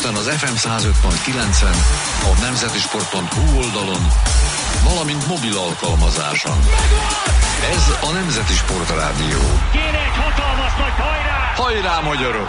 Budapesten az FM 105.9-en, a nemzetisport.hu oldalon, valamint mobil alkalmazáson. Ez a Nemzeti Sportrádió. Kérek, hatalmas nagy hajrá! Hajrá, magyarok!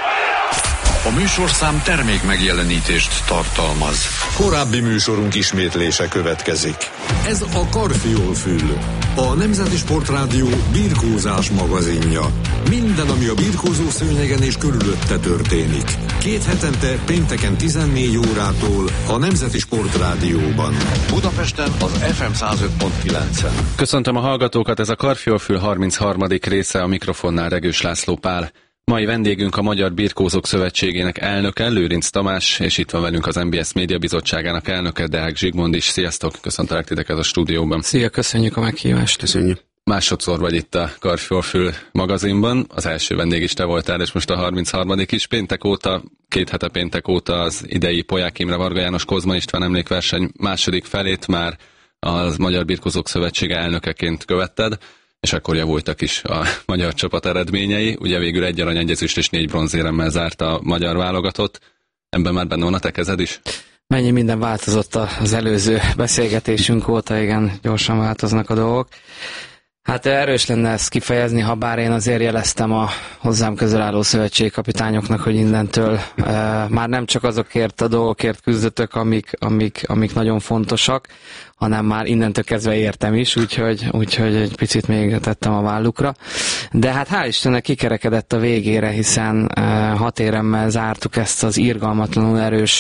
A műsorszám termék megjelenítést tartalmaz. Korábbi műsorunk ismétlése következik. Ez a Karfiol-fül, a Nemzeti Sportrádió birkózás magazinja. Minden, ami a birkózó szőnyegen és körülötte történik. 2 hetente pénteken 14 órától a Nemzeti Sportrádióban. Budapesten az FM 105.9-en. Köszöntöm a hallgatókat, ez a Karfiol-fül 33. része, a mikrofonnál Regős László Pál. Mai vendégünk a Magyar Birkózók Szövetségének elnöke, Lőrinc Tamás, és itt van velünk az MBS Média Bizottságának elnöke, Deák Zsigmond is. Sziasztok, köszöntelek titeket a stúdióban. Szia, köszönjük a meghívást. Köszönjük. Másodszor vagy itt a Karfiol-fül magazinban, az első vendég is te voltál, és most a 33. is. Péntek óta, 2 hete péntek óta az idei Polyák Imre Varga János Kozma István emlékverseny második felét már a Magyar Birkózók Szövetsége elnökeként követted, és akkor javultak is a magyar csapat eredményei. Ugye végül 1 arany, 1 ezüst és 4 bronzéremmel zárt a magyar válogatott. Ebben már benne van a te kezed is? Mennyi minden változott az előző beszélgetésünk óta, igen, gyorsan változnak a dolgok. Hát erős lenne ezt kifejezni, ha bár én azért jeleztem a hozzám közel álló szövetségkapitányoknak, hogy innentől már nem csak azokért a dolgokért küzdötök, amik nagyon fontosak, hanem már innentől kezdve értem is, úgyhogy egy picit még tettem a vállukra. De hát hál' Istennek kikerekedett a végére, hiszen 6 éremmel zártuk ezt az irgalmatlanul erős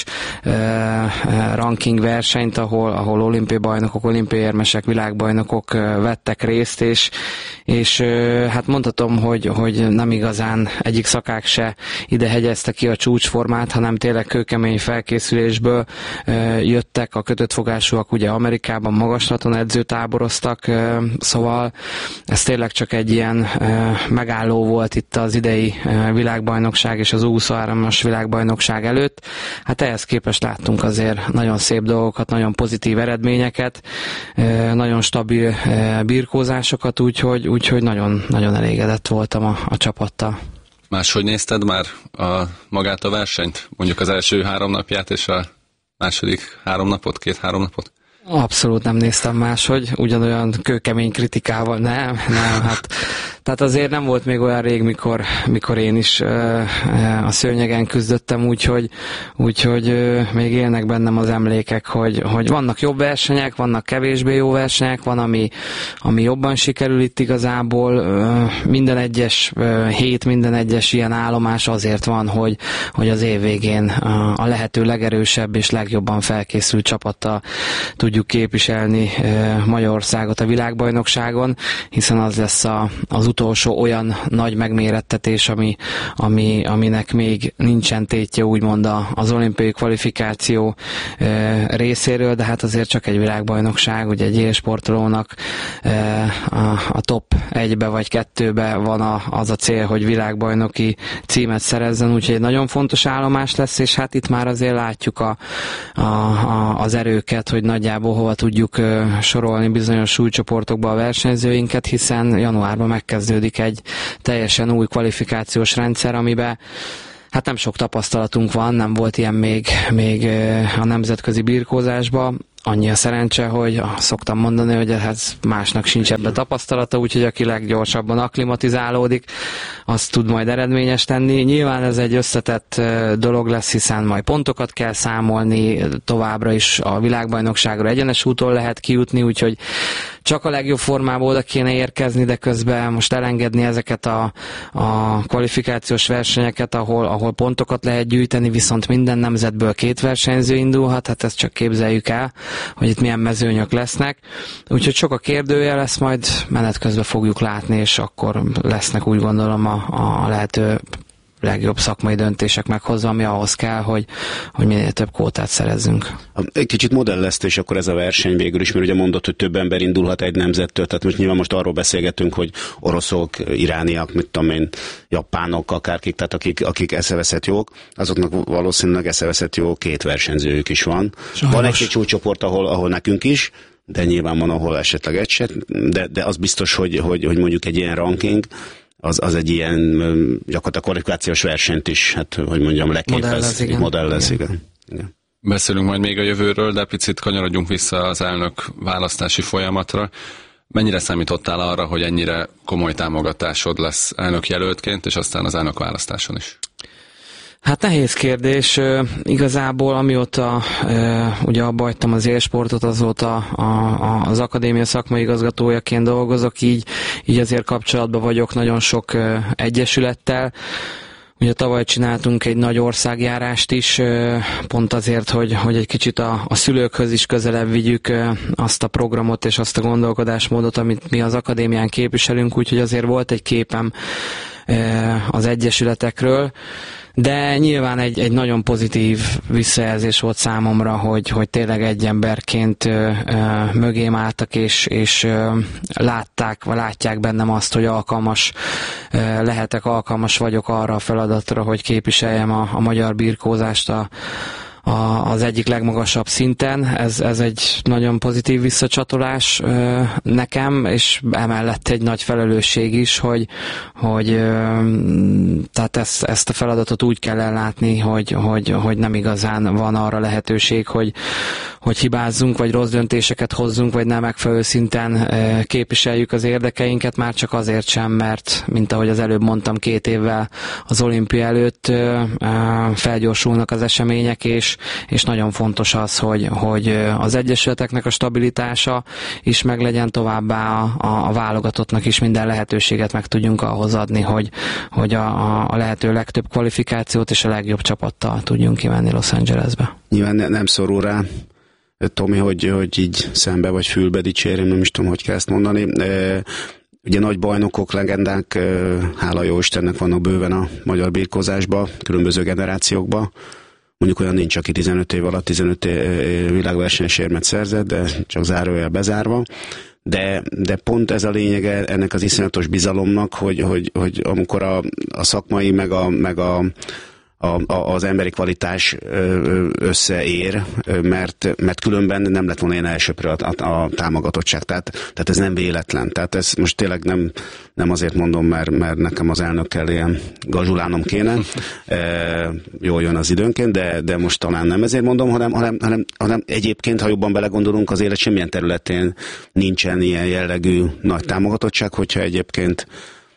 ranking versenyt, ahol olimpiai bajnokok, olimpiai érmesek, világbajnokok vettek részt, és hát mondhatom, hogy nem igazán egyik szakák se ide hegyezte ki a csúcsformát, hanem tényleg kőkemény felkészülésből jöttek a kötött fogásúak, ugye Amerikában magaslaton edzőtáboroztak, szóval ez tényleg csak egy ilyen megálló volt itt az idei világbajnokság és az U23-as világbajnokság előtt. Hát ehhez képest láttunk azért nagyon szép dolgokat, nagyon pozitív eredményeket, nagyon stabil birkózásokat, úgyhogy nagyon, nagyon elégedett voltam a csapattal. Máshogy nézted már magát a versenyt? Mondjuk az első 3 napját és a második 3 napot, 2-3 napot? Abszolút nem néztem máshogy, ugyanolyan kőkemény kritikával, nem, hát tehát azért nem volt még olyan rég, mikor én is a szőnyegen küzdöttem, úgyhogy még élnek bennem az emlékek, hogy vannak jobb versenyek, vannak kevésbé jó versenyek, van, ami jobban sikerül itt igazából. Minden egyes hét, minden egyes ilyen állomás azért van, hogy az év végén a lehető legerősebb és legjobban felkészült csapattal tudjuk képviselni Magyarországot a világbajnokságon, hiszen az lesz az utolsó olyan nagy megmérettetés, aminek még nincsen tétje, úgymond az olimpiai kvalifikáció részéről, de hát azért csak egy világbajnokság, ugye egy élsportolónak a top 1-be vagy 2-be van az a cél, hogy világbajnoki címet szerezzen, úgyhogy egy nagyon fontos állomás lesz, és hát itt már azért látjuk az erőket, hogy nagyjából hova tudjuk sorolni bizonyos súlycsoportokba a versenyzőinket, hiszen januárban megkezdődik egy teljesen új kvalifikációs rendszer, amiben hát nem sok tapasztalatunk van, nem volt ilyen még a nemzetközi birkózásban. Annyi a szerencse, hogy szoktam mondani, hogy ez másnak sincs ebbe tapasztalata, úgyhogy aki leggyorsabban akklimatizálódik, az tud majd eredményes tenni. Nyilván ez egy összetett dolog lesz, hiszen majd pontokat kell számolni, továbbra is a világbajnokságra egyenes úton lehet kijutni, úgyhogy csak a legjobb formából oda kéne érkezni, de közben most elengedni ezeket a kvalifikációs versenyeket, ahol pontokat lehet gyűjteni, viszont minden nemzetből 2 versenyző indulhat, hát ezt csak képzeljük el, hogy itt milyen mezőnyök lesznek. Úgyhogy sok a kérdőjel, ezt majd menet közben fogjuk látni, és akkor lesznek, úgy gondolom, a lehető legjobb szakmai döntések meghozva, ami ahhoz kell, hogy minél több kvótát szerezzünk. Egy kicsit modelleztés akkor ez a verseny végül is, mert ugye mondott, hogy több ember indulhat egy nemzettől, tehát nyilván most arról beszélgetünk, hogy oroszok, irániak, mit tudom én, japánok, akárkik, tehát akik eszeveszett jók, azoknak valószínűleg eszeveszett jó 2 versenyzőjük is van. Sajnos. Van egy csúcsoport, ahol nekünk is, de nyilván van, ahol esetleg egy se, de az biztos, hogy mondjuk egy ilyen ranking, az egy ilyen gyakorlatilag kvalifikációs versenyt is, hát hogy mondjam, leképez, modellez, igen. Beszélünk majd még a jövőről, de picit kanyarodjunk vissza az elnök választási folyamatra. Mennyire számítottál arra, hogy ennyire komoly támogatásod lesz elnökjelöltként, és aztán az elnök választáson is? Hát nehéz kérdés. Igazából amióta ugye abba hagytam az élsportot, azóta az akadémia szakmai igazgatójaként dolgozok, így azért kapcsolatban vagyok nagyon sok egyesülettel. Ugye tavaly csináltunk egy nagy országjárást is, pont azért, hogy egy kicsit a szülőkhöz is közelebb vigyük azt a programot és azt a gondolkodásmódot, amit mi az akadémián képviselünk, úgyhogy azért volt egy képem az egyesületekről. De nyilván egy nagyon pozitív visszajelzés volt számomra, hogy tényleg egy emberként mögém álltak, és látják bennem azt, hogy alkalmas vagyok arra a feladatra, hogy képviseljem a magyar birkózást az egyik legmagasabb szinten. Ez egy nagyon pozitív visszacsatolás nekem, és emellett egy nagy felelősség is, hogy tehát ezt a feladatot úgy kell ellátni, hogy nem igazán van arra lehetőség, hogy hibázzunk, vagy rossz döntéseket hozzunk, vagy nem megfelelő szinten képviseljük az érdekeinket, már csak azért sem, mert, mint ahogy az előbb mondtam, 2 évvel az olimpia előtt felgyorsulnak az események, és nagyon fontos az, hogy az egyesületeknek a stabilitása is meglegyen, továbbá a válogatottnak is minden lehetőséget meg tudjunk ahhoz adni, hogy a lehető legtöbb kvalifikációt és a legjobb csapattal tudjunk kimenni Los Angelesbe. Nyilván nem szorul rá, Tomi, hogy így szembe vagy fülbe dicsérjem, nem is tudom, hogy kell ezt mondani. Ugye nagy bajnokok, legendák, hála jó Istennek vannak bőven a magyar birkózásban, különböző generációkban. Mondjuk olyan nincs, aki 15 év alatt 15 világversenyes érmet szerzett, de csak zárójel bezárva. De pont ez a lényege ennek az iszonyatos bizalomnak, hogy amikor a szakmai meg az emberi kvalitás összeér, mert különben nem lett volna ilyen elsőprő a támogatottság. Tehát ez nem véletlen. Tehát ez most tényleg nem azért mondom, mert nekem az elnökkel ilyen gazsulálnom kéne. Jól jön az időnként, de most talán nem ezért mondom, hanem egyébként, ha jobban belegondolunk, az élet semmilyen területén nincsen ilyen jellegű nagy támogatottság, hogyha egyébként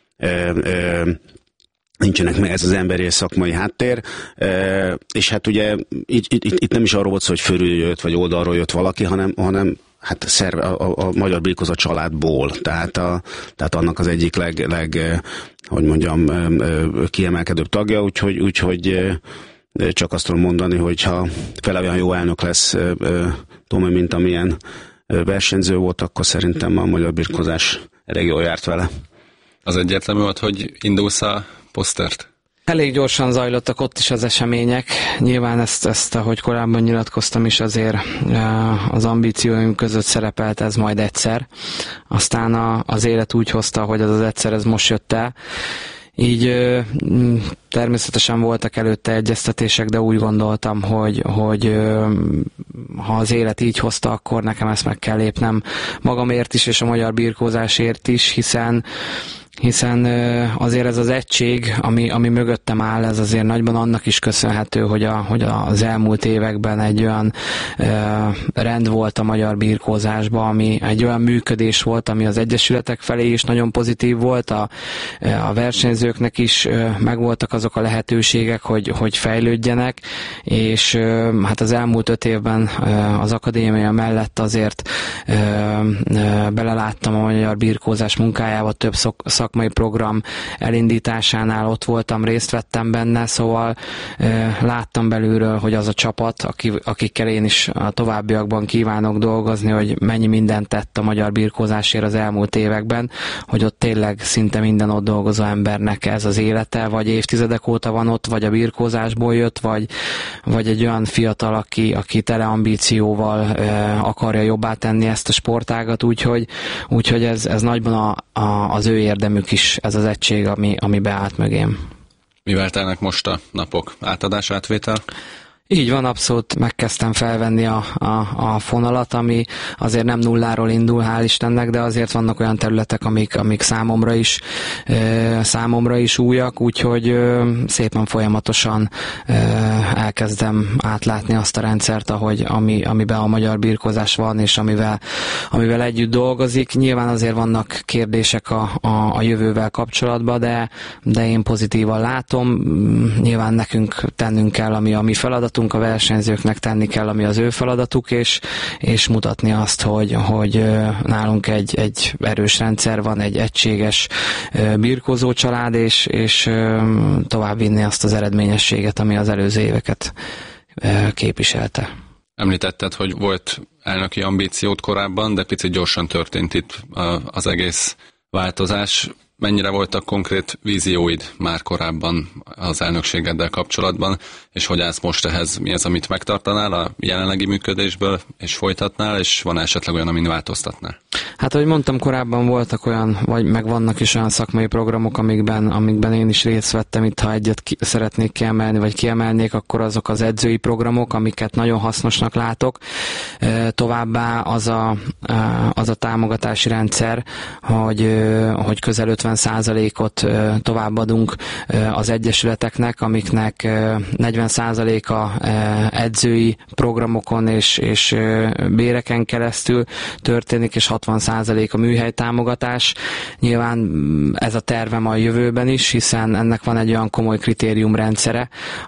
nincsenek meg ez az emberi és szakmai háttér, és hát ugye itt nem is arról volt szó, hogy fölül jött, vagy oldalról jött valaki, hanem hát a magyar birkózó családból, tehát annak az egyik hogy mondjam, kiemelkedőbb tagja, úgyhogy csak azt tudom mondani, hogy ha fele olyan jó elnök lesz Tomi, mint amilyen versenyző volt, akkor szerintem a magyar birkózás elég jól járt vele. Az egyértelmű volt, hogy indulsz a posztert? Elég gyorsan zajlottak ott is az események. Nyilván ezt ahogy korábban nyilatkoztam is, azért az ambícióim között szerepelt ez majd egyszer. Aztán az élet úgy hozta, hogy az egyszer ez most jött el. Így természetesen voltak előtte egyeztetések, de úgy gondoltam, hogy ha az élet így hozta, akkor nekem ezt meg kell lépnem magamért is, és a magyar birkózásért is, hiszen azért ez az egység, ami mögöttem áll, ez azért nagyban annak is köszönhető, hogy az elmúlt években egy olyan rend volt a magyar birkózásban, ami egy olyan működés volt, ami az egyesületek felé is nagyon pozitív volt, a versenyzőknek is megvoltak azok a lehetőségek, hogy fejlődjenek, és hát az elmúlt 5 évben az akadémia mellett azért beleláttam a magyar birkózás munkájába, több szakmai program elindításánál ott voltam, részt vettem benne, szóval láttam belülről, hogy az a csapat, akikkel én is a továbbiakban kívánok dolgozni, hogy mennyi mindent tett a magyar birkózásért az elmúlt években, hogy ott tényleg szinte minden ott dolgozó embernek ez az élete, vagy évtizedek óta van ott, vagy a birkózásból jött, vagy egy olyan fiatal, aki tele ambícióval akarja jobbá tenni ezt a sportágat, úgyhogy ez nagyban az ő érdemük is, ez az egység, ami beállt mögém. Mivel telnek most a napok? Átadás, átvétel? Így van, abszolút megkezdtem felvenni a fonalat, ami azért nem nulláról indul, hál' Istennek, de azért vannak olyan területek, amik számomra is újak, úgyhogy szépen folyamatosan elkezdem átlátni azt a rendszert, amiben a magyar birkózás van, és amivel együtt dolgozik. Nyilván azért vannak kérdések a jövővel kapcsolatban, de én pozitívan látom. Nyilván nekünk tennünk kell, ami a mi feladatunk, a versenyzőknek tenni kell, ami az ő feladatuk, és mutatni azt, hogy nálunk egy erős rendszer van, egy egységes birkózó család, és továbbvinni azt az eredményességet, ami az előző éveket képviselte. Említetted, hogy volt elnöki ambíciót korábban, de picit gyorsan történt itt az egész változás. Mennyire voltak konkrét vízióid már korábban az elnökségeddel kapcsolatban, és hogy állsz most ehhez? Mi az, amit megtartanál a jelenlegi működésből, és folytatnál, és van esetleg olyan, amin változtatnál? Hát, ahogy mondtam, korábban voltak olyan, vagy meg vannak is olyan szakmai programok, amikben én is részt vettem. Itt, ha egyet szeretnék kiemelni, vagy kiemelnék, akkor azok az edzői programok, amiket nagyon hasznosnak látok. Továbbá az a támogatási rendszer, hogy közel 50%-ot továbbadunk az egyesületeknek, amiknek 40%-a edzői programokon és béreken keresztül történik, és 60% a műhely támogatás. Nyilván ez a tervem a jövőben is, hiszen ennek van egy olyan komoly kritériumrendszere,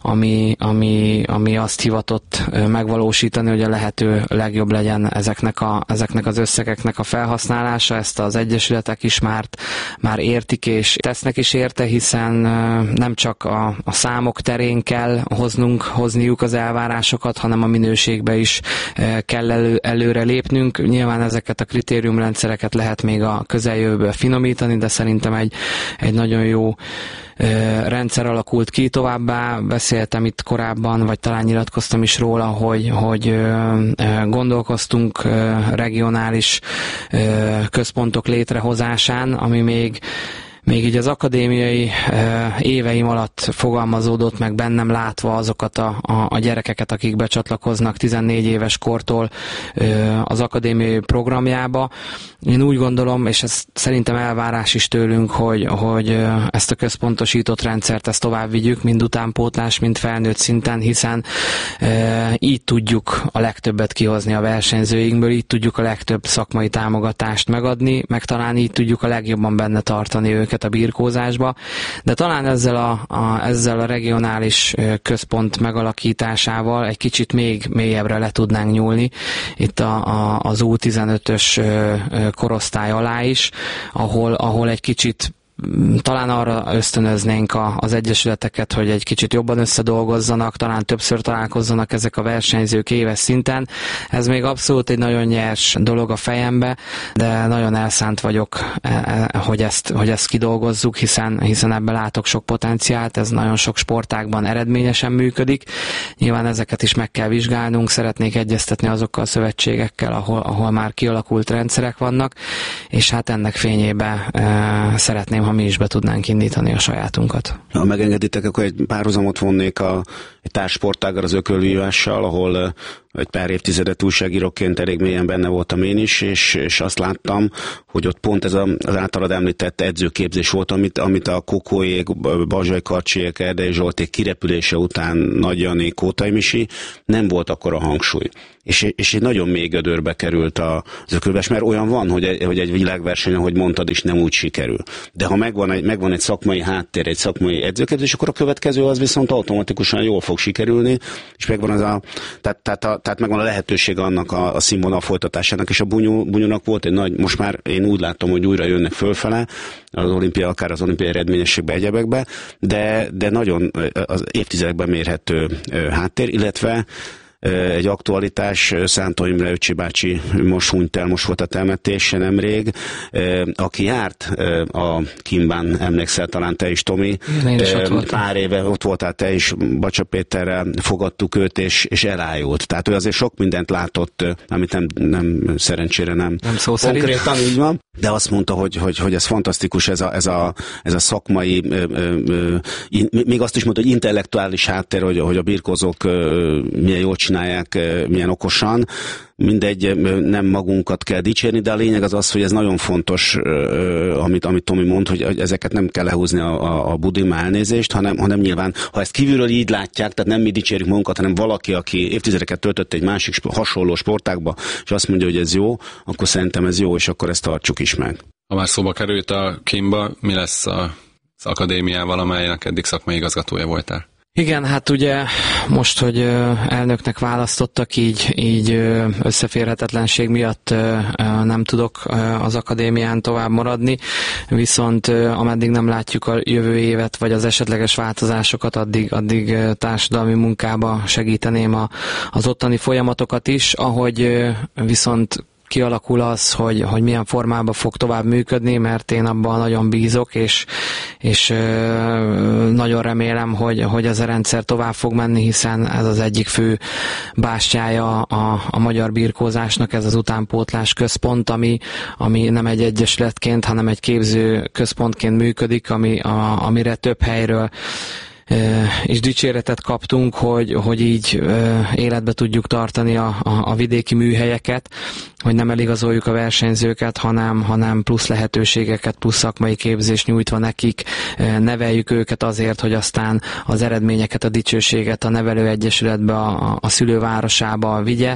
ami azt hivatott megvalósítani, hogy a lehető legjobb legyen ezeknek az összegeknek a felhasználása. Ezt az egyesületek is már értik és tesznek is érte, hiszen nem csak a számok terén kell hozniuk az elvárásokat, hanem a minőségbe is kell előre lépnünk. Nyilván ezeket a kritériumrendszereket lehet még a közeljövőben finomítani, de szerintem egy nagyon jó rendszer alakult ki. Továbbá beszéltem itt korábban, vagy talán nyilatkoztam is róla, hogy gondolkoztunk regionális központok létrehozásán, ami még így az akadémiai éveim alatt fogalmazódott meg bennem, látva azokat a gyerekeket, akik becsatlakoznak 14 éves kortól az akadémiai programjába. Én úgy gondolom, és ez szerintem elvárás is tőlünk, hogy ezt a központosított rendszert ezt tovább vigyük, mind utánpótlás, mind felnőtt szinten, hiszen így tudjuk a legtöbbet kihozni a versenyzőinkből, így tudjuk a legtöbb szakmai támogatást megadni, meg talán így tudjuk a legjobban benne tartani őket a birkózásba, de talán ezzel a regionális központ megalakításával egy kicsit még mélyebbre le tudnánk nyúlni itt az U15-ös korosztály alá is, ahol egy kicsit talán arra ösztönöznénk az egyesületeket, hogy egy kicsit jobban összedolgozzanak, talán többször találkozzanak ezek a versenyzők éves szinten. Ez még abszolút egy nagyon nyers dolog a fejembe, de nagyon elszánt vagyok, hogy ezt kidolgozzuk, hiszen ebben látok sok potenciált, ez nagyon sok sportágban eredményesen működik. Nyilván ezeket is meg kell vizsgálnunk, szeretnék egyeztetni azokkal a szövetségekkel, ahol már kialakult rendszerek vannak, és hát ennek fényében szeretném, ha mi is be tudnánk indítani a sajátunkat. Ha megengeditek, akkor egy párhuzamot vonnék egy társsportággal, az ökölvívással, ahol egy pár évtizedet újságíróként elég mélyen benne voltam én is, és azt láttam, hogy ott pont ez az általad említett edzőképzés volt, amit a Kokóék, Bazsai Karcsiék, Erdei Zsolték kirepülése után Nagy Jani, Kótai Misi nem volt akkora hangsúly. És egy nagyon mély gödörbe került az ökölvívás, mert olyan van, hogy egy világverseny, ahogy mondtad is, nem úgy sikerül. De ha megvan egy szakmai háttér, egy szakmai edzőképzés, akkor a következő az viszont automatikusan jól fog sikerülni, és megvan tehát megvan a lehetőség annak a színvonal folytatásának, és a Bunyónak volt egy nagy, most már én úgy látom, hogy újra jönnek fölfele, akár az olimpiai eredményességbe, egyebekbe, de nagyon az évtizedekben mérhető háttér, illetve egy aktualitás, Szántó Imre öcsi bácsi most hunyt el, most volt a temetése nemrég, aki járt a Kimbán, emlékszel talán te is, Tomi, pár éve ott voltál te is, Bacsa Péterrel fogadtuk őt, és elájult. Tehát ő azért sok mindent látott, amit nem szerencsére nem szó konkrétan így van, de azt mondta, hogy ez fantasztikus, ez a szakmai, még azt is mondta, hogy intellektuális háttér, hogy a birkózók milyen jól csinálják, milyen okosan. Mindegy, nem magunkat kell dicsérni, de a lényeg az, hogy ez nagyon fontos, amit Tomi mond, hogy ezeket nem kell lehúzni a budima elnézést, hanem nyilván, ha ezt kívülről így látják, tehát nem mi dicsérjük magunkat, hanem valaki, aki évtizedeket töltött egy másik hasonló sportágba, és azt mondja, hogy ez jó, akkor szerintem ez jó, és akkor ezt tartsuk is meg. Ha már szóba került a Kimba, mi lesz az akadémiával, amelynek eddig szakmai igazgatója voltál? Igen, hát ugye most, hogy elnöknek választottak, így összeférhetetlenség miatt nem tudok az akadémián tovább maradni, viszont ameddig nem látjuk a jövő évet, vagy az esetleges változásokat, addig társadalmi munkába segíteném az ottani folyamatokat is, ahogy viszont kialakul az, hogy milyen formában fog tovább működni, mert én abban nagyon bízok, és nagyon remélem, hogy ez a rendszer tovább fog menni, hiszen ez az egyik fő bástyája a magyar birkózásnak, ez az utánpótlás központ, ami nem egy egyesületként, hanem egy képző központként működik, amire több helyről és dicséretet kaptunk, hogy így életbe tudjuk tartani a vidéki műhelyeket, hogy nem eligazoljuk a versenyzőket, hanem plusz lehetőségeket, plusz szakmai képzést nyújtva nekik, neveljük őket azért, hogy aztán az eredményeket, a dicsőséget a nevelőegyesületbe, a szülővárosába vigye,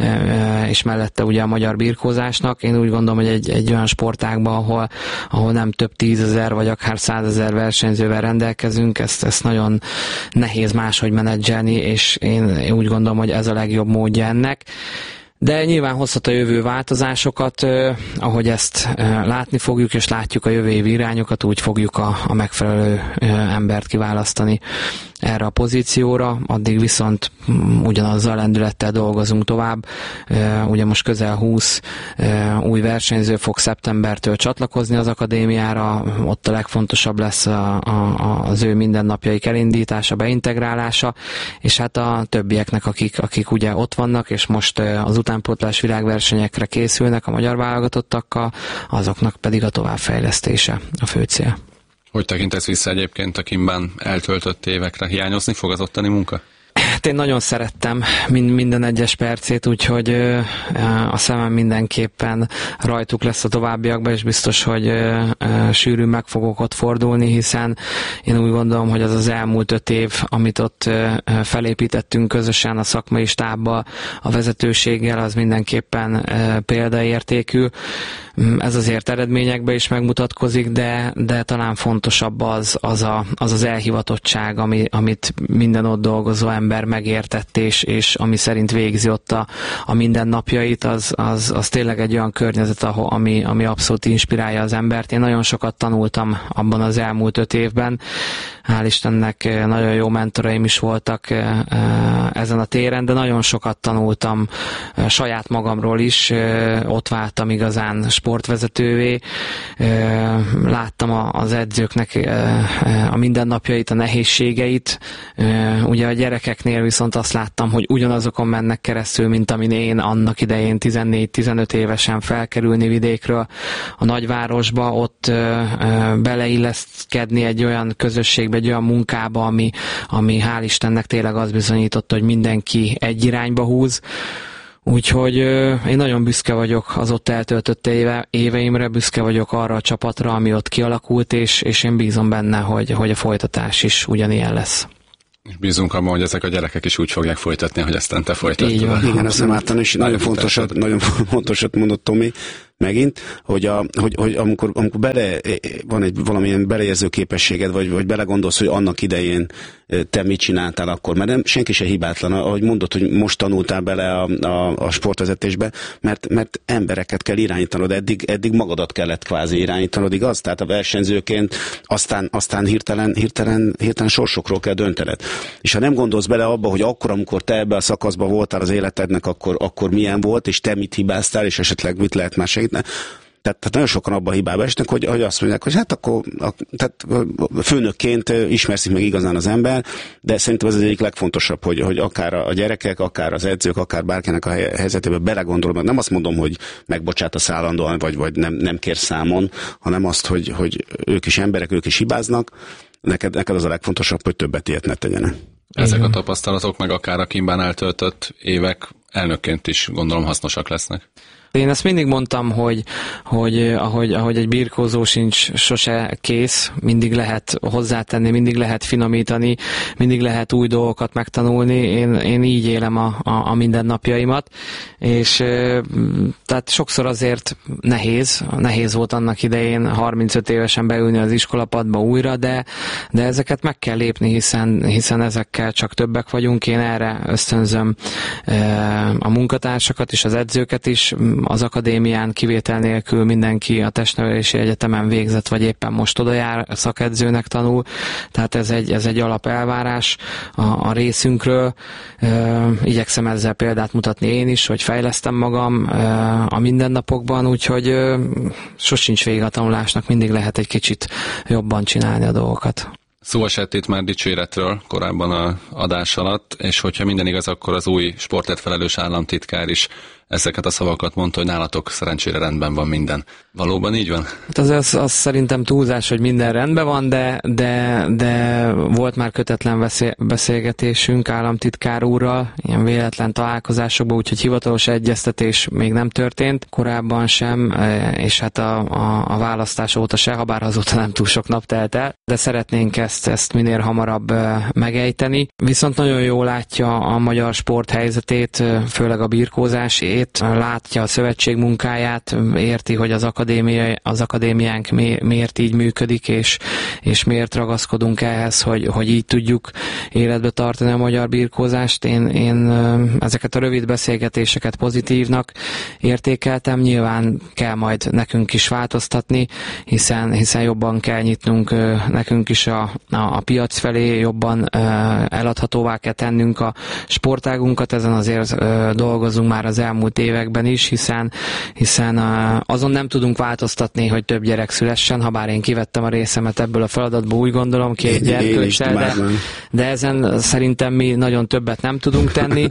és mellette ugye a magyar birkózásnak. Én úgy gondolom, hogy egy olyan sportágban, ahol nem több 10 000 vagy akár 100 000 versenyzővel rendelkezünk, ezt nagyon nehéz máshogy menedzselni, és én úgy gondolom, hogy ez a legjobb módja ennek. De nyilván hozhat a jövő változásokat, ahogy ezt látni fogjuk, és látjuk a jövő évi irányokat, úgy fogjuk a megfelelő embert kiválasztani erre a pozícióra, addig viszont ugyanazzal lendülettel dolgozunk tovább. Ugye most közel 20 új versenyző fog szeptembertől csatlakozni az akadémiára, ott a legfontosabb lesz az ő mindennapjaik elindítása, beintegrálása, és hát a többieknek, akik ugye ott vannak, és most az utánpótlás világversenyekre készülnek a magyar válogatottakkal, azoknak pedig a továbbfejlesztése a fő cél. Hogy tekintesz vissza egyébként a Kimbán eltöltött évekre? Hiányozni fog az ottani munka? Hát én nagyon szerettem minden egyes percét, úgyhogy a szemem mindenképpen rajtuk lesz a továbbiakban, és biztos, hogy sűrűn meg fogok ott fordulni, hiszen én úgy gondolom, hogy az elmúlt 5 év, amit ott felépítettünk közösen a szakmai stábbal, a vezetőséggel, az mindenképpen példaértékű. Ez azért eredményekben is megmutatkozik, de talán fontosabb az elhivatottság, amit minden ott dolgozó ember megértett, és ami szerint végzi ott a mindennapjait, az tényleg egy olyan környezet, ami abszolút inspirálja az embert. Én nagyon sokat tanultam abban az elmúlt 5 évben. Hál' Istennek nagyon jó mentoraim is voltak ezen a téren, de nagyon sokat tanultam saját magamról is. Ott váltam igazán sportvezetővé, láttam az edzőknek a mindennapjait, a nehézségeit. Ugye a gyerekeknél viszont azt láttam, hogy ugyanazokon mennek keresztül, mint amin én annak idején 14-15 évesen felkerülni vidékről a nagyvárosba, ott beleilleszkedni egy olyan közösségbe, egy olyan munkába, ami hál' Istennek tényleg azt bizonyította, hogy mindenki egy irányba húz. Úgyhogy én nagyon büszke vagyok az ott eltöltött éveimre, büszke vagyok arra a csapatra, ami ott kialakult, és én bízom benne, hogy a folytatás is ugyanilyen lesz. Bízunk abban, hogy ezek a gyerekek is úgy fogják folytatni, hogy aztán te folytatod. Igen, azt nem ártan, és nagyon fontosat mondott Tomi megint, hogy amikor van egy valamilyen beleérző képességed, vagy belegondolsz, hogy annak idején te mit csináltál akkor, mert senki se hibátlan, ahogy mondod, hogy most tanultál bele a sportvezetésbe, mert embereket kell irányítanod, eddig magadat kellett kvázi irányítanod, igaz? Tehát a versenyzőként aztán hirtelen sorsokról kell döntened. És ha nem gondolsz bele abba, hogy akkor, amikor te ebbe a szakaszban voltál az életednek, akkor milyen volt, és te mit hibáztál, és esetleg mit lehet már segíteni. Tehát nagyon sokan abban a hibába esnek, hogy azt mondják, hogy hát akkor tehát főnökként ismerszik meg igazán az ember, de szerintem ez az egyik legfontosabb, hogy akár a gyerekek, akár az edzők, akár bárkinek a helyzetébe belegondol, nem azt mondom, hogy megbocsátasz állandóan, vagy nem kér számon, hanem azt, hogy ők is emberek, ők is hibáznak, neked az a legfontosabb, hogy többet ilyet ne tegyenek. Ezek a tapasztalatok, meg akár a Kimbán eltöltött évek elnökként is gondolom hasznosak lesznek. Én ezt mindig mondtam, hogy ahogy egy birkózó sincs sose kész, mindig lehet hozzátenni, mindig lehet finomítani, mindig lehet új dolgokat megtanulni. Én így élem a mindennapjaimat, és tehát sokszor azért nehéz volt annak idején 35 évesen beülni az iskolapadba újra, de ezeket meg kell lépni, hiszen ezekkel csak többek vagyunk. Én erre ösztönzöm a munkatársakat és az edzőket is. Az akadémián kivétel nélkül mindenki a testnevelési egyetemen végzett, vagy éppen most oda jár, szakedzőnek tanul, tehát ez egy alapelvárás a részünkről. Igyekszem ezzel példát mutatni én is, hogy fejlesztem magam a mindennapokban, úgyhogy sosincs vége a tanulásnak, mindig lehet egy kicsit jobban csinálni a dolgokat. Szó esett itt már dicséretről korábban az adás alatt, és hogyha minden igaz, akkor az új sportért felelős államtitkár is ezeket a szavakat mondta, hogy nálatok szerencsére rendben van minden. Valóban így van? Hát az szerintem túlzás, hogy minden rendben van, de volt már kötetlen beszélgetésünk államtitkár úrral, ilyen véletlen találkozásokban, úgyhogy hivatalos egyeztetés még nem történt, korábban sem, és hát a választás óta se, habár azóta nem túl sok nap telt el, de szeretnénk ezt minél hamarabb megejteni. Viszont nagyon jól látja a magyar sport helyzetét, főleg a birkózásét, látja a szövetség munkáját, érti, hogy az akadémiánk miért így működik, és miért ragaszkodunk ehhez, hogy így tudjuk életbe tartani a magyar birkózást. Én ezeket a rövid beszélgetéseket pozitívnak értékeltem, nyilván kell majd nekünk is változtatni, hiszen jobban kell nyitnunk nekünk is a piac felé, jobban eladhatóvá kell tennünk a sportágunkat, ezen azért dolgozunk már az elmúlt években is, hiszen azon nem tudunk változtatni, hogy több gyerek szülessen, ha bár én kivettem a részemet ebből a feladatból, úgy gondolom, 2 gyerkőccel, de ezen szerintem mi nagyon többet nem tudunk tenni,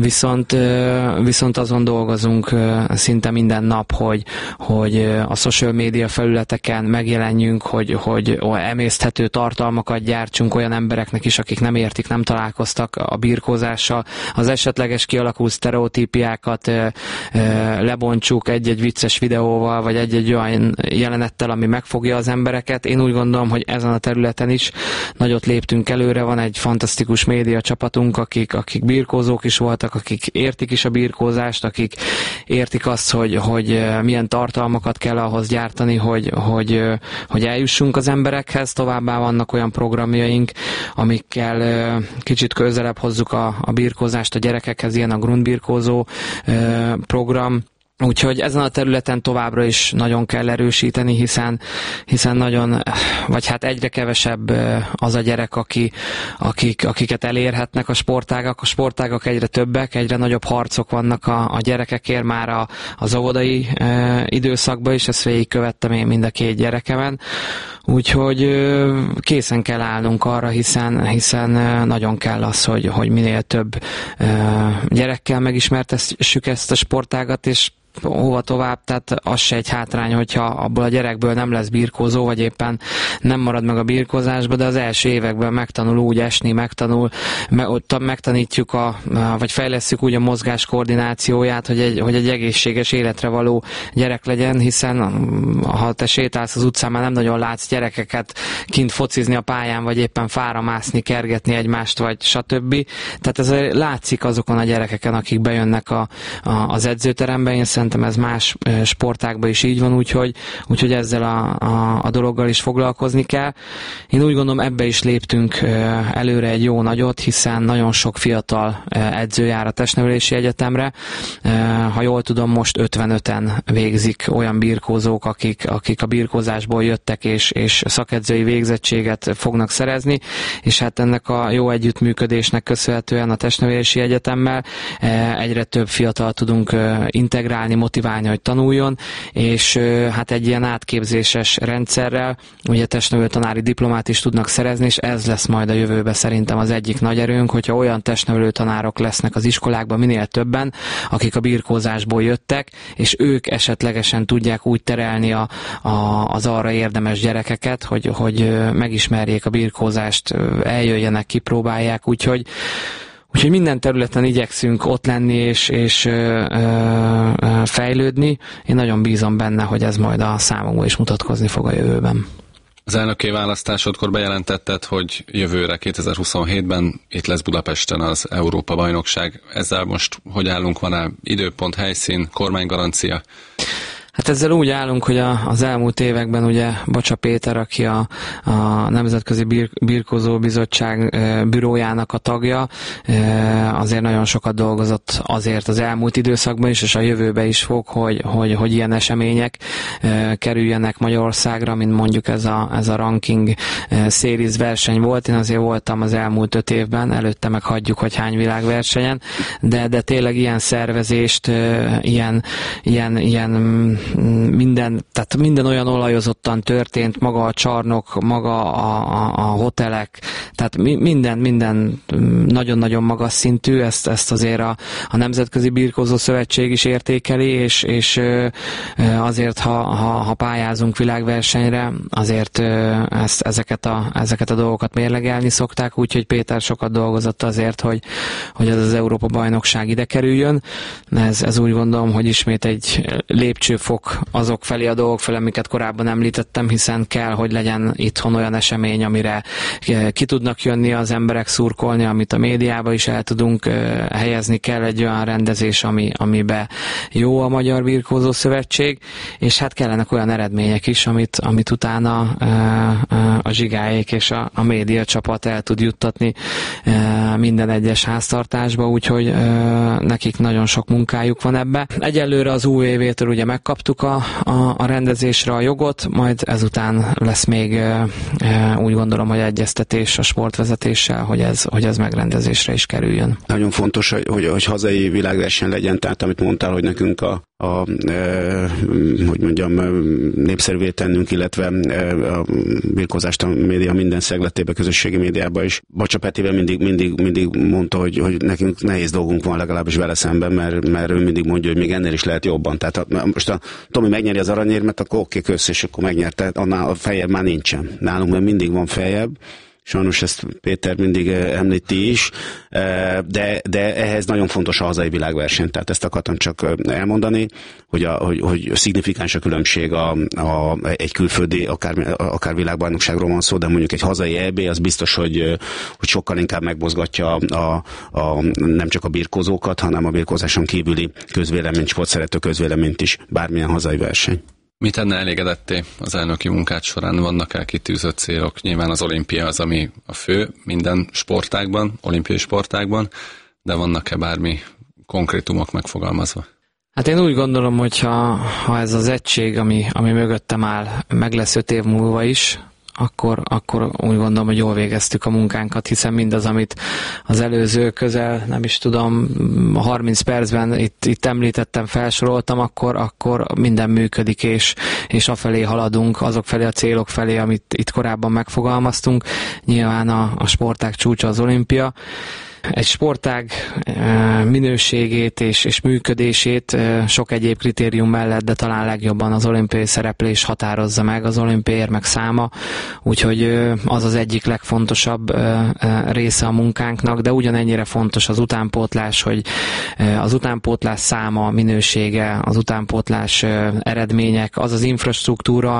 viszont azon dolgozunk szinte minden nap, hogy a social media felületeken megjelenjünk, hogy emészthető tartalmakat gyártsunk olyan embereknek is, akik nem értik, nem találkoztak a birkózással, az esetleges kialakult sztereotípiákat lebontsuk egy-egy vicces videóval, vagy egy-egy olyan jelenettel, ami megfogja az embereket. Én úgy gondolom, hogy ezen a területen is nagyot léptünk előre, van egy fantasztikus média csapatunk, akik birkózók is voltak, akik értik is a birkózást, akik értik azt, hogy milyen tartalmakat kell ahhoz gyártani, hogy eljussunk az emberekhez. Továbbá vannak olyan programjaink, amikkel kicsit közelebb hozzuk a birkózást a gyerekekhez, ilyen a grundbirkózó program. Úgyhogy ezen a területen továbbra is nagyon kell erősíteni, hiszen nagyon, vagy hát egyre kevesebb az a gyerek, akiket elérhetnek a sportágak. A sportágak egyre többek, egyre nagyobb harcok vannak a gyerekekért már az óvodai időszakban is, ezt végigkövettem én mind a 2 gyerekemen. Úgyhogy készen kell állnunk arra, hiszen nagyon kell az, hogy minél több gyerekkel megismertessük ezt a sportágat, és hova tovább, tehát az se egy hátrány, hogyha abból a gyerekből nem lesz birkózó, vagy éppen nem marad meg a birkózásba, de az első években megtanul úgy esni, megtanítjuk vagy fejlesszük úgy a mozgás koordinációját, hogy egy egészséges életre való gyerek legyen, hiszen ha te sétálsz az utcán, már nem nagyon látsz gyerekeket kint focizni a pályán, vagy éppen fára mászni, kergetni egymást, vagy stb. Tehát ez látszik azokon a gyerekeken, akik bejönnek az edzőterembe. Én szerintem ez más sportágban is így van, úgyhogy ezzel a dologgal is foglalkozni kell. Én úgy gondolom, ebbe is léptünk előre egy jó nagyot, hiszen nagyon sok fiatal edző jár a testnevelési egyetemre. Ha jól tudom, most 55-en végzik olyan birkózók, akik a birkózásból jöttek, és szakedzői végzettséget fognak szerezni, és hát ennek a jó együttműködésnek köszönhetően a testnevelési egyetemmel egyre több fiatal tudunk integrálni, motiválni, hogy tanuljon, és hát egy ilyen átképzéses rendszerrel ugye testnevelő tanári diplomát is tudnak szerezni, és ez lesz majd a jövőben szerintem az egyik nagy erőnk, hogyha olyan testnevelő tanárok lesznek az iskolákban minél többen, akik a birkózásból jöttek, és ők esetlegesen tudják úgy terelni az arra érdemes gyerekeket, hogy megismerjék a birkózást, eljöjjenek, kipróbálják, úgyhogy minden területen igyekszünk ott lenni és fejlődni. Én nagyon bízom benne, hogy ez majd a számokban is mutatkozni fog a jövőben. Az elnöki választásodkor bejelentetted, hogy jövőre 2027-ben itt lesz Budapesten az Európa-bajnokság. Ezzel most hogy állunk? Van-e időpont, helyszín, kormánygarancia? Hát ezzel úgy állunk, hogy az elmúlt években ugye Bacsa Péter, aki a Nemzetközi Birkózó Bizottság bürójának a tagja, azért nagyon sokat dolgozott azért az elmúlt időszakban is, és a jövőben is fog, hogy ilyen események kerüljenek Magyarországra, mint mondjuk ez a ranking series verseny volt. Én azért voltam az elmúlt 5 évben, előtte meg hagyjuk, hogy hány világversenyen, de tényleg ilyen szervezést, ilyen tehát minden olyan olajozottan történt, maga a csarnok, maga a hotelek, tehát minden nagyon-nagyon magas szintű, ezt azért a Nemzetközi Birkózó Szövetség is értékeli, és azért, ha pályázunk világversenyre, azért ezeket a dolgokat mérlegelni szokták, úgyhogy Péter sokat dolgozott azért, hogy ez az Európa-bajnokság ide kerüljön. Ez úgy gondolom, hogy ismét egy lépcsőfok azok felé a dolgok felé, amiket korábban említettem, hiszen kell, hogy legyen itthon olyan esemény, amire ki tudnak jönni az emberek, szurkolni, amit a médiába is el tudunk helyezni, kell egy olyan rendezés, amibe jó a Magyar Birkózó Szövetség, és hát kellenek olyan eredmények is, amit utána a zsigáék és a média csapat el tud juttatni minden egyes háztartásba, úgyhogy nekik nagyon sok munkájuk van ebbe. Egyelőre az UEV-től ugye megkaptuk a rendezésre a jogot, majd ezután lesz még úgy gondolom, hogy egyeztetés a sportvezetéssel, hogy ez megrendezésre is kerüljön. Nagyon fontos, hogy hazai világverseny legyen, tehát amit mondtál, hogy nekünk hogy mondjam, népszerűvé tennünk, illetve a birkózást a média minden szegletébe, közösségi médiában is. Bacsa Petivel mindig mondta, hogy nekünk nehéz dolgunk van legalábbis vele szemben, mert ő mindig mondja, hogy még ennél is lehet jobban. Tehát most a Tomi megnyeri az aranyérmet, akkor oké, kösz, és akkor megnyerte, annál a feljebb már nincsen. Nálunk mert mindig van feljebb. Sajnos ezt Péter mindig említi is, de ehhez nagyon fontos a hazai világverseny. Tehát ezt akartam csak elmondani, hogy szignifikáns a különbség egy külföldi, akár világbajnokságról van szó, de mondjuk egy hazai EB, az biztos, hogy sokkal inkább megmozgatja nem csak a birkózókat, hanem a birkózáson kívüli közvéleményt, sportszerető közvéleményt is, bármilyen hazai verseny. Mi tenne elégedetté az elnöki munkát során? Vannak elkitűzött célok? Nyilván az olimpia az, ami a fő minden sportágban, olimpiai sportágban, de vannak-e bármi konkrétumok megfogalmazva? Hát én úgy gondolom, hogy ha ez az egység, ami mögöttem áll, meg lesz 5 év múlva is, akkor úgy gondolom, hogy jól végeztük a munkánkat, hiszen mindaz, amit az előző közel, nem is tudom, 30 percben itt említettem, felsoroltam, akkor minden működik, és afelé haladunk, azok felé a célok felé, amit itt korábban megfogalmaztunk. Nyilván a sportág csúcsa az olimpia. Egy sportág minőségét és működését sok egyéb kritérium mellett, de talán legjobban az olimpiai szereplés határozza meg, az olimpiai érmek száma, úgyhogy az egyik legfontosabb része a munkánknak, de ugyanennyire fontos az utánpótlás, hogy az utánpótlás száma, minősége, az utánpótlás eredmények, az infrastruktúra,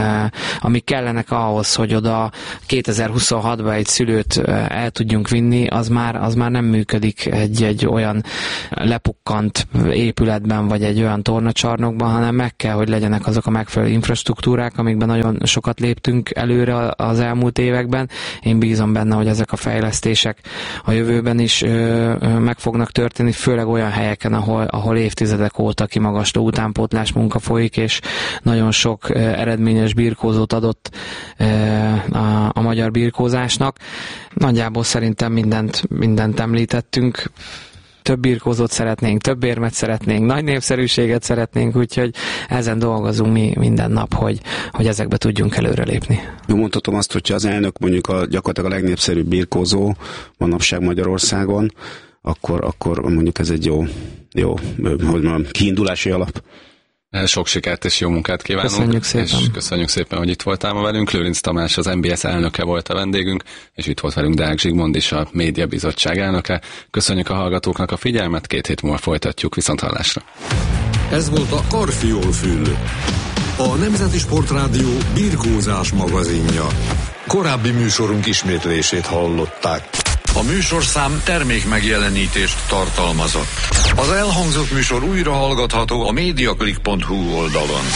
amik kellenek ahhoz, hogy oda 2026-ban egy szülőt el tudjunk vinni, az már nem működik egy olyan lepukkant épületben, vagy egy olyan tornacsarnokban, hanem meg kell, hogy legyenek azok a megfelelő infrastruktúrák, amikben nagyon sokat léptünk előre az elmúlt években. Én bízom benne, hogy ezek a fejlesztések a jövőben is meg fognak történni, főleg olyan helyeken, ahol évtizedek óta kimagasló utánpótlás munka folyik, és nagyon sok eredményes birkózót adott a magyar birkózásnak. Nagyjából szerintem mindent említettünk. Több birkózót szeretnénk, több érmet szeretnénk, nagy népszerűséget szeretnénk, úgyhogy ezen dolgozunk mi minden nap, hogy ezekbe tudjunk előrelépni. Jó, mondhatom azt, hogyha az elnök mondjuk gyakorlatilag a legnépszerűbb birkózó manapság Magyarországon, akkor mondjuk ez egy jó hogy mondjam, kiindulási alap. Sok sikert és jó munkát kívánunk. Köszönjük szépen. És köszönjük szépen, hogy itt voltál ma velünk. Lőrinc Tamás, az NBS elnöke volt a vendégünk, és itt volt velünk Deák Zsigmond is, a Média Bizottság elnöke. Köszönjük a hallgatóknak a figyelmet, 2 hét múlva folytatjuk, viszonthallásra. Ez volt a Karfiol-fül, a Nemzeti Sportrádió birkózás magazinja. Korábbi műsorunk ismétlését hallották. A műsorszám termék megjelenítést tartalmazott. Az elhangzott műsor újra hallgatható a mediaclick.hu oldalon.